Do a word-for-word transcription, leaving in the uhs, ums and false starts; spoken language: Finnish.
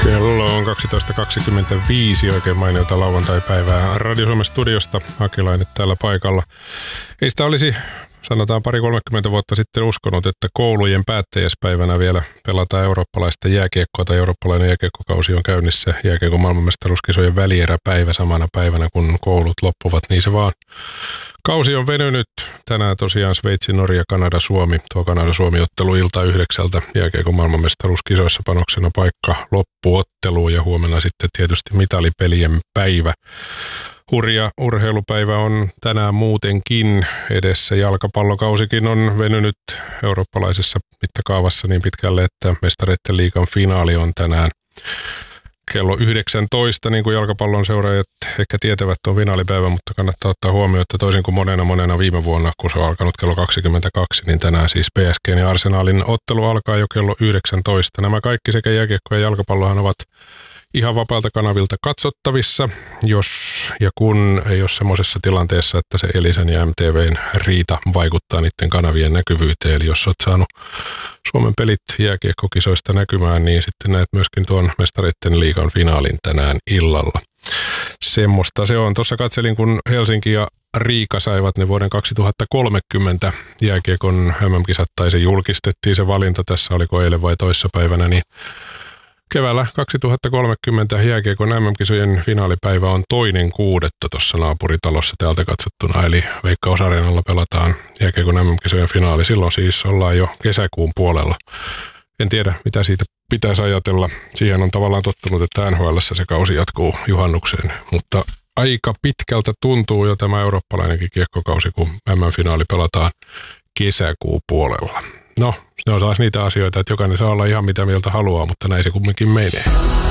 Kello on kaksitoista kaksikymmentäviisi, oikein mainiota lauantai-päivää Radio Suomen studiosta. Akilainen täällä paikalla. Ei sitä olisi, sanotaan pari kolmekymmentä vuotta sitten uskonut, että koulujen päättäjäispäivänä vielä pelataan eurooppalaista jääkiekkoa tai eurooppalainen jääkiekkokausi on käynnissä. Jääkiekon maailmanmestaruuskisojen välieräpäivä samana päivänä, kun koulut loppuvat, niin se vaan. Kausi on venynyt. Tänään tosiaan Sveitsi, Norja, Kanada, Suomi. Tuo Kanada-Suomi-ottelu ilta yhdeksältä jääkiekon maailmanmestaruuskisoissa panoksena paikka loppuotteluun ja huomenna sitten tietysti mitalipelien päivä. Hurja urheilupäivä on tänään muutenkin edessä. Jalkapallokausikin on venynyt eurooppalaisessa mittakaavassa niin pitkälle, että mestareiden liigan finaali on tänään kello yhdeksäntoista, niin kuin jalkapallon seuraajat ehkä tietävät tuon finaalipäivän, mutta kannattaa ottaa huomioon, että toisin kuin monena monena viime vuonna, kun se on alkanut kello kaksikymmentäkaksi, niin tänään siis P S G:n ja Arsenalin ottelu alkaa jo kello yhdeksäntoista. Nämä kaikki sekä jääkiekko ja jalkapallohan ovat ihan vapaalta kanavilta katsottavissa, jos ja kun ei ole semmoisessa tilanteessa, että se Elisan ja M T V:n riita vaikuttaa niiden kanavien näkyvyyteen. Eli jos olet saanut Suomen pelit jääkiekkokisoista näkymään, niin sitten näet myöskin tuon mestareiden liigan finaalin tänään illalla. Semmoista se on. Tuossa katselin, kun Helsinki ja Riika saivat ne vuoden kaksituhattakolmekymmentä jääkiekon M M-kisat, tai se julkistettiin se valinta, tässä oliko eilen vai toissapäivänä, niin keväällä kaksituhattakolmekymmentä jääkiekon M M-kisojen finaalipäivä on toinen kuudetta tuossa naapuritalossa täältä katsottuna, eli Veikkaus-areenalla pelataan jääkiekon M M-kisojen finaali. Silloin siis ollaan jo kesäkuun puolella. En tiedä, mitä siitä pitäisi ajatella. Siihen on tavallaan tottunut, että N H L:ssä se kausi jatkuu juhannukseen, mutta aika pitkältä tuntuu jo tämä eurooppalainenkin kiekkokausi, kun M M-finaali pelataan kesäkuun puolella. No, ne on taas niitä asioita, että jokainen saa olla ihan mitä mieltä haluaa, mutta näin se kumminkin menee.